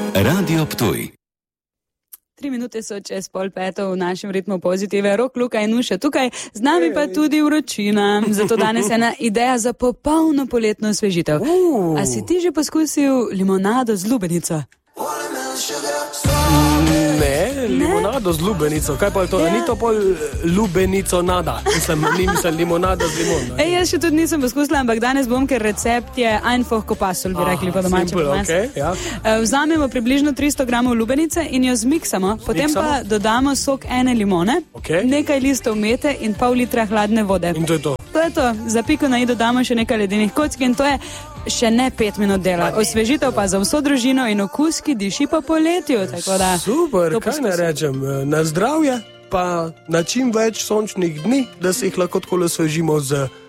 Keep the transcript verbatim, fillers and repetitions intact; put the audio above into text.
Radio Ptuj. Tri minute so čez pol peto v našem ritmu Pozitive. Rok, Luka in Nuša tukaj, z nami pa tudi vročina. Zato danes je ena ideja za popolno poletno osvežitev. Uh. A si ti že poskusil limonado z lubenico? Ne, limonado z lubenico. Kaj pa je to? Ja. Ni to pol lubenico nada. Mislim, ni mislim limonada z limono. Ej, jaz še tudi nisem poskusila, ampak danes bom, ker recept je einfach kopasol, bi rekli po domačem. Simple, okay, ja. Vzamemo približno tristo gramov lubenice in jo zmiksamo. Potem Miksamo. pa dodamo sok ene limone, Okay. nekaj listov mete in pol litra hladne vode. In to je to. To je to. Za piko na i dodamo še nekaj ledenih kock in to je še ne pet minut dela. Osvežitev pa za vso družino in okus, ki diši po poletju. Tako da, Super, to kaj poskusim. ne rečem? Na zdravje, pa na čim več sončnih dni, da se jih lahko tako osvežimo z